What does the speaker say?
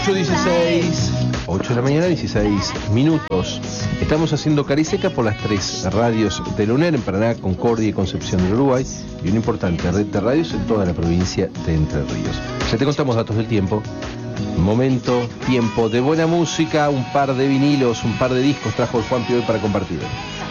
8 de la mañana, 16 minutos. Estamos haciendo Cariseca por las 3 radios de la UNER en Paraná, Concordia y Concepción del Uruguay, y una importante red de radios en toda la provincia de Entre Ríos. Ya te contamos datos del tiempo. Momento, tiempo de buena música, un par de vinilos, un par de discos trajo el Juanpi hoy para compartir.